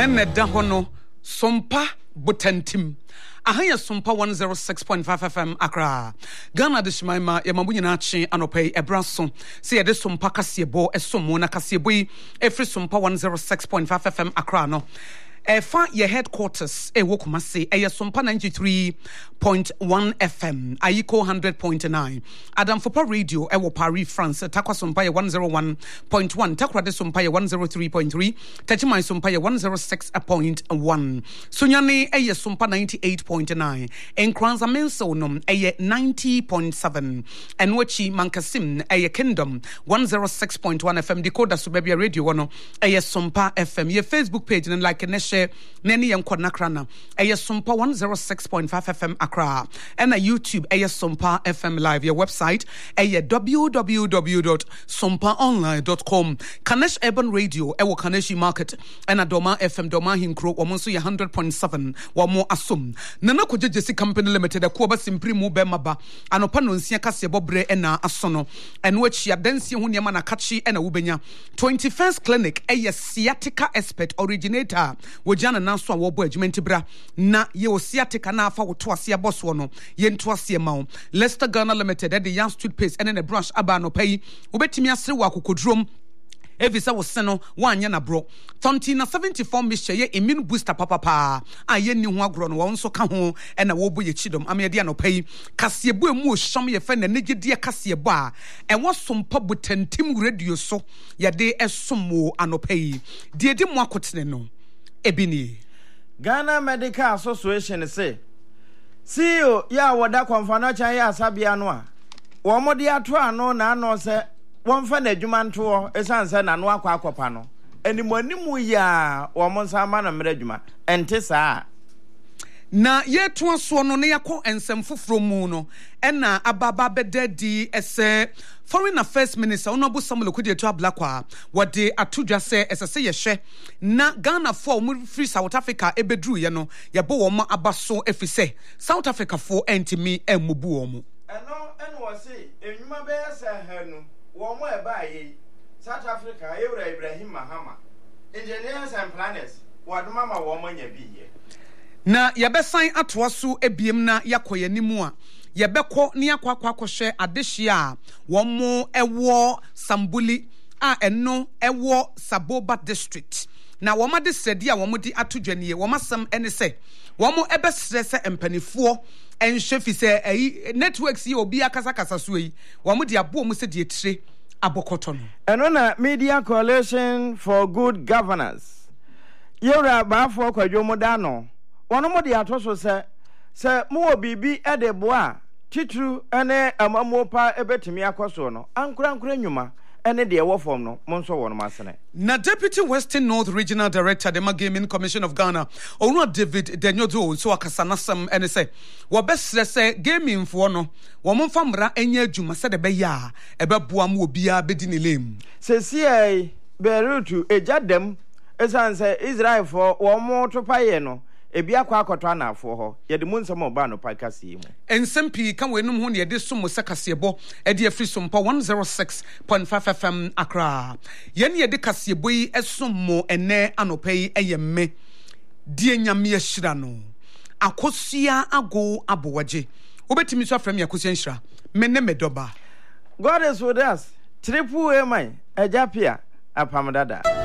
ene da hono sompa botantim ahanya sompa 106.5 FM Accra Ghana de Shimaima yamabu nyina chi anopai ebraso se yede sompa kasebo esomo na kasebo yi efri sompa 106.5 FM Accra no Fa your headquarters Wokumase Sompa 93.1 FM Ayiko 100.9 Adam Fopa Radio Paris France Takwa Sompa 101.1 Takwa de Sompa 103.3 Tachimai Sompa 106.1 Sunyane Sompa 98.9 Enkranza Mensonom 90.7 Enwachi Mankasim Kingdom 106.1 FM Decoder Subebia Radio Wono Sompa FM your Facebook page and like a Neni Yankonakrana, Sompa 106.5 FM Accra, and a YouTube, Sompa FM Live, your website, www.sompaonline.com, Kanesh Urban Radio, Kaneshi Market, and a Doma FM, Doma Hinkro, Omonsu 100.7, or more Asum. Nanako Jesse Company Limited, a Kuba Simprimu Bemaba, and Opanunsia Bobre ena Asono, and which Yadensi Hunyamana Kachi and a Ubenya, 21st Clinic, sciatica expert originator. Wojana nanso a wobo adwumenti bra na ye osiatika na afa woto ase boss wono ye nto ase ma wo Leicester Ghana Limited the young street pace and a brush aba no pay obetimi asere wa kokodrom Evisa was seno one yana bro. Tontina 74 Misha ye immune booster papa aye ni ho agro no won so ka ho e na wo bo ye chidom amede no pay kasebo emu shom ye fe na negede kasebo a e wo sompa botantim radio so ye de esomo anopay de di mo akotene no ebini Ghana Medical Association say CEO ya woda konfano chan ya asabia no a wo mo de ato ano na ano se won fa na adwuma nto esanse na no akwa no animanimu ya wo mo nsama na mra adwuma ente saa na yeto aso no ne yakọ ensem foforo mu no ena ababa bedadi ese Foreign Affairs Minister Honorable Samuel Okudieto Ablakwa wade atudwa se esese yehwe na Ghana for mu free South Africa ebedru ye no yebo wo ma abaso efise South Africa for entimi emubu wo mu eno wo se enwuma be se hanu wo mo eba yi South Africa Ewra Ibrahim Mahama engineers and planners waduma ma wo mo nya bi ye na yebesan atoa so ebiem na yakoye nimu a yebekọ ni akwa adehia womo ewo Sambuli a eno ewo Saboba district na woma de sedi a womo di atodwane woma sam ene se womo ebesre se empanifuo enhwe se networks yi obi akasa so yi womo di abo mu se di etire abokoto no eno na Media Coalition for Good Governance yewra baafo kwadwomo da no wono mo di atoso se mo bibi edeboa titru ene amamopa ebetimi akoso no ankura nyuma ene de ewo form no monso wono masene na Deputy Western North Regional Director the Gaming Commission of Ghana Onua David Denyodo so akasanasam ene se wo besre se gaming fo no wo momfa mra enya adwuma se de be ya ebeboa mo obia bedi ne lem se sie Beirut ejadem esanse Israel for wo mo to paye no ebi akwa akoto anafo ho ye de munsem oba no podcast yi mu ensempi kan wenum ho ne ye de somo sekasebo e de afri sompa 106.5 FM Accra ye ne ye de kasebo yi esomo ene anopai eyemme die nyame yashira no akosia ago abowaje obetimi so afrem yakosia nhira menne medoba God is with us triple am ejapia apamdada